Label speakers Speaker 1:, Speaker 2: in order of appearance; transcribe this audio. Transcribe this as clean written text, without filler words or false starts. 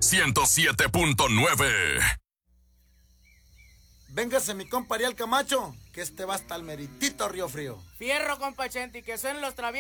Speaker 1: 107.9.
Speaker 2: Véngase mi compa Ariel Camacho, que este va hasta el meritito Río Frío.
Speaker 3: Fierro, compa Chenti, que son los traviesos.